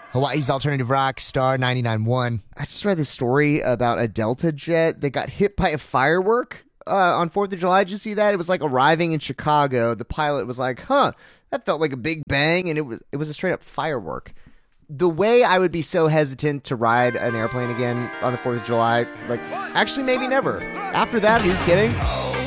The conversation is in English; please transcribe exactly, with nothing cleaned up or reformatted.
Hawaii's alternative rock, Star ninety-nine point one. I just read this story about a Delta jet that got hit by a firework uh, on fourth of July. Did you see that? It was like arriving in Chicago. The pilot was like, huh, that felt like a big bang. And it was, it was a straight up firework. The way I would be so hesitant to ride an airplane again on the fourth of July, like, actually, maybe never. After that, are you kidding?